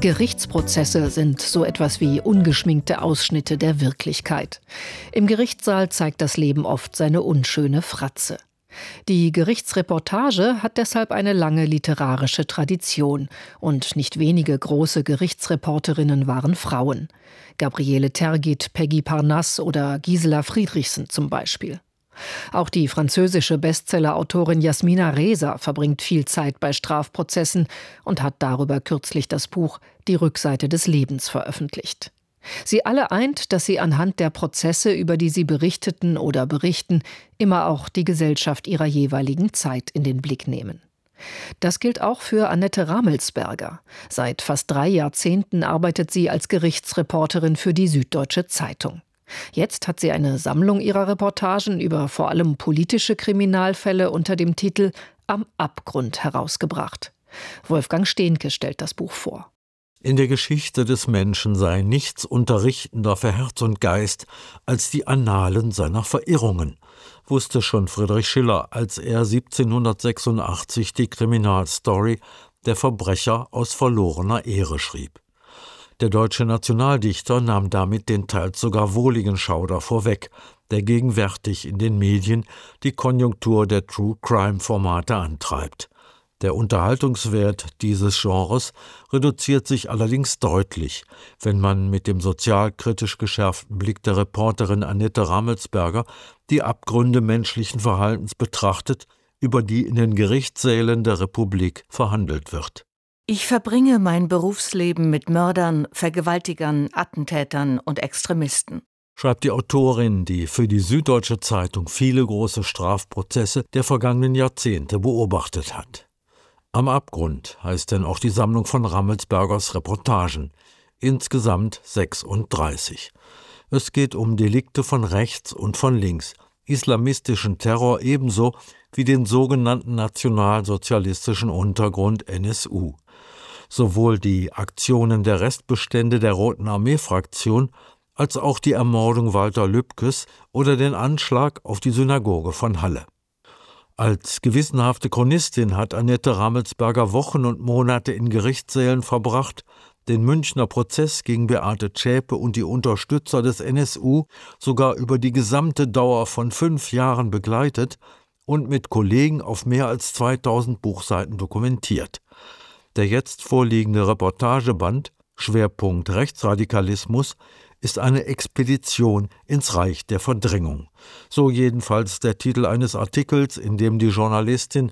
Gerichtsprozesse sind so etwas wie ungeschminkte Ausschnitte der Wirklichkeit. Im Gerichtssaal zeigt das Leben oft seine unschöne Fratze. Die Gerichtsreportage hat deshalb eine lange literarische Tradition und nicht wenige große Gerichtsreporterinnen waren Frauen. Gabriele Tergit, Peggy Parnasse oder Gisela Friedrichsen zum Beispiel. Auch die französische Bestsellerautorin Yasmina Reza verbringt viel Zeit bei Strafprozessen und hat darüber kürzlich das Buch Die Rückseite des Lebens veröffentlicht. Sie alle eint, dass sie anhand der Prozesse, über die sie berichteten oder berichten, immer auch die Gesellschaft ihrer jeweiligen Zeit in den Blick nehmen. Das gilt auch für Annette Ramelsberger. Seit fast 3 Jahrzehnten arbeitet sie als Gerichtsreporterin für die Süddeutsche Zeitung. Jetzt hat sie eine Sammlung ihrer Reportagen über vor allem politische Kriminalfälle unter dem Titel Am Abgrund herausgebracht. Wolfgang Stehnke stellt das Buch vor. In der Geschichte des Menschen sei nichts unterrichtender für Herz und Geist als die Annalen seiner Verirrungen, wusste schon Friedrich Schiller, als er 1786 die Kriminalstory Der Verbrecher aus verlorener Ehre schrieb. Der deutsche Nationaldichter nahm damit den teils sogar wohligen Schauder vorweg, der gegenwärtig in den Medien die Konjunktur der True-Crime-Formate antreibt. Der Unterhaltungswert dieses Genres reduziert sich allerdings deutlich, wenn man mit dem sozialkritisch geschärften Blick der Reporterin Annette Ramelsberger die Abgründe menschlichen Verhaltens betrachtet, über die in den Gerichtssälen der Republik verhandelt wird. Ich verbringe mein Berufsleben mit Mördern, Vergewaltigern, Attentätern und Extremisten, schreibt die Autorin, die für die Süddeutsche Zeitung viele große Strafprozesse der vergangenen Jahrzehnte beobachtet hat. Am Abgrund heißt denn auch die Sammlung von Ramelsbergers Reportagen, insgesamt 36. Es geht um Delikte von rechts und von links, islamistischen Terror ebenso wie den sogenannten nationalsozialistischen Untergrund NSU. Sowohl die Aktionen der Restbestände der Roten Armee-Fraktion als auch die Ermordung Walter Lübkes oder den Anschlag auf die Synagoge von Halle. Als gewissenhafte Chronistin hat Annette Ramelsberger Wochen und Monate in Gerichtssälen verbracht, den Münchner Prozess gegen Beate Zschäpe und die Unterstützer des NSU sogar über die gesamte Dauer von 5 Jahren begleitet und mit Kollegen auf mehr als 2000 Buchseiten dokumentiert. Der jetzt vorliegende Reportageband, Schwerpunkt Rechtsradikalismus, ist eine Expedition ins Reich der Verdrängung. So jedenfalls der Titel eines Artikels, in dem die Journalistin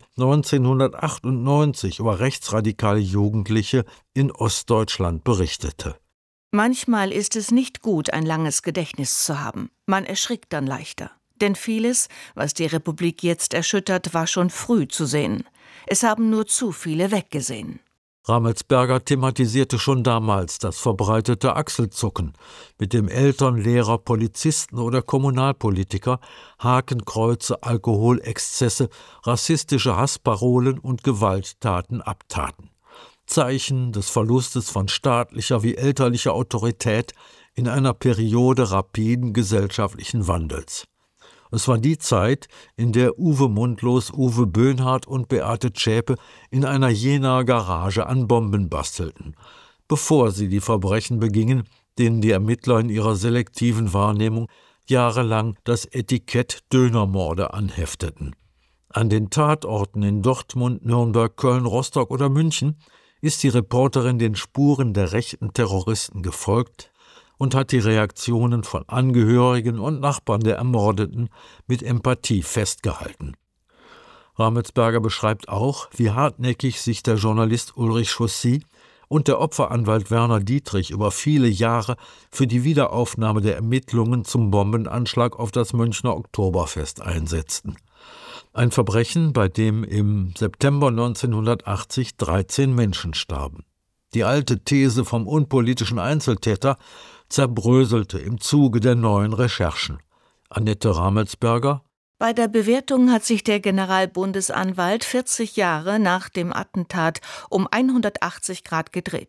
1998 über rechtsradikale Jugendliche in Ostdeutschland berichtete. Manchmal ist es nicht gut, ein langes Gedächtnis zu haben. Man erschrickt dann leichter. Denn vieles, was die Republik jetzt erschüttert, war schon früh zu sehen. Es haben nur zu viele weggesehen. Ramelsberger thematisierte schon damals das verbreitete Achselzucken, mit dem Eltern, Lehrer, Polizisten oder Kommunalpolitiker Hakenkreuze, Alkoholexzesse, rassistische Hassparolen und Gewalttaten abtaten. Zeichen des Verlustes von staatlicher wie elterlicher Autorität in einer Periode rapiden gesellschaftlichen Wandels. Es war die Zeit, in der Uwe Mundlos, Uwe Böhnhardt und Beate Zschäpe in einer Jenaer Garage an Bomben bastelten, bevor sie die Verbrechen begingen, denen die Ermittler in ihrer selektiven Wahrnehmung jahrelang das Etikett Dönermorde anhefteten. An den Tatorten in Dortmund, Nürnberg, Köln, Rostock oder München ist die Reporterin den Spuren der rechten Terroristen gefolgt und hat die Reaktionen von Angehörigen und Nachbarn der Ermordeten mit Empathie festgehalten. Ramelsberger beschreibt auch, wie hartnäckig sich der Journalist Ulrich Chaussy und der Opferanwalt Werner Dietrich über viele Jahre für die Wiederaufnahme der Ermittlungen zum Bombenanschlag auf das Münchner Oktoberfest einsetzten. Ein Verbrechen, bei dem im September 1980 13 Menschen starben. Die alte These vom unpolitischen Einzeltäter zerbröselte im Zuge der neuen Recherchen. Annette Ramelsberger: Bei der Bewertung hat sich der Generalbundesanwalt 40 Jahre nach dem Attentat um 180 Grad gedreht.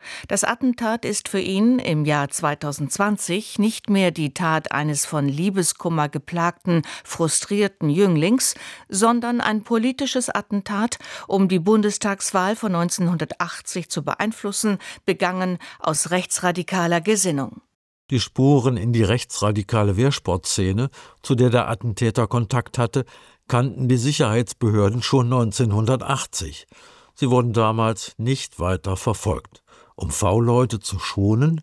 Das Attentat ist für ihn im Jahr 2020 nicht mehr die Tat eines von Liebeskummer geplagten, frustrierten Jünglings, sondern ein politisches Attentat, um die Bundestagswahl von 1980 zu beeinflussen, begangen aus rechtsradikaler Gesinnung. Die Spuren in die rechtsradikale Wehrsportszene, zu der der Attentäter Kontakt hatte, kannten die Sicherheitsbehörden schon 1980. Sie wurden damals nicht weiter verfolgt. Um V-Leute zu schonen?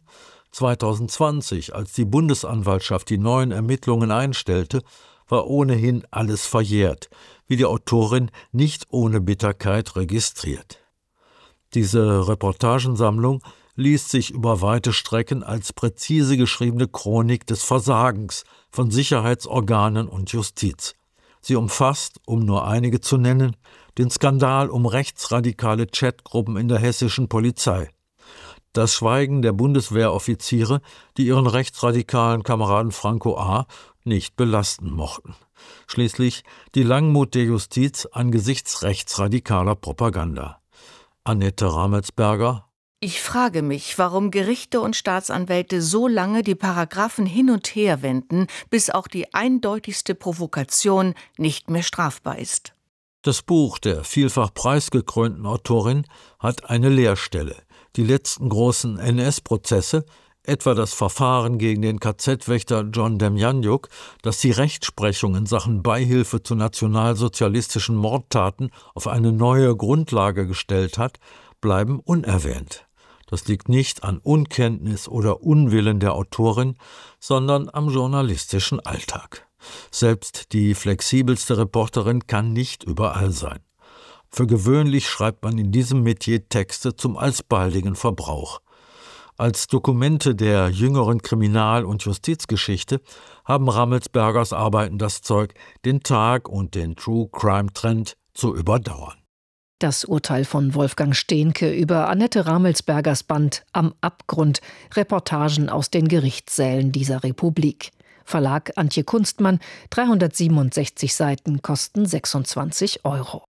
2020, als die Bundesanwaltschaft die neuen Ermittlungen einstellte, war ohnehin alles verjährt, wie die Autorin nicht ohne Bitterkeit registriert. Diese Reportagensammlung liest sich über weite Strecken als präzise geschriebene Chronik des Versagens von Sicherheitsorganen und Justiz. Sie umfasst, um nur einige zu nennen, den Skandal um rechtsradikale Chatgruppen in der hessischen Polizei, das Schweigen der Bundeswehroffiziere, die ihren rechtsradikalen Kameraden Franco A. nicht belasten mochten. Schließlich die Langmut der Justiz angesichts rechtsradikaler Propaganda. Annette Ramelsberger: Ich frage mich, warum Gerichte und Staatsanwälte so lange die Paragraphen hin und her wenden, bis auch die eindeutigste Provokation nicht mehr strafbar ist. Das Buch der vielfach preisgekrönten Autorin hat eine Leerstelle. Die letzten großen NS-Prozesse, etwa das Verfahren gegen den KZ-Wächter John Demjanjuk, das die Rechtsprechung in Sachen Beihilfe zu nationalsozialistischen Mordtaten auf eine neue Grundlage gestellt hat, bleiben unerwähnt. Das liegt nicht an Unkenntnis oder Unwillen der Autorin, sondern am journalistischen Alltag. Selbst die flexibelste Reporterin kann nicht überall sein. Für gewöhnlich schreibt man in diesem Metier Texte zum alsbaldigen Verbrauch. Als Dokumente der jüngeren Kriminal- und Justizgeschichte haben Ramelsbergers Arbeiten das Zeug, den Tag und den True-Crime-Trend zu überdauern. Das Urteil von Wolfgang Stehnke über Annette Ramelsbergers Band Am Abgrund, Reportagen aus den Gerichtssälen dieser Republik. Verlag Antje Kunstmann, 367 Seiten, kosten 26 €.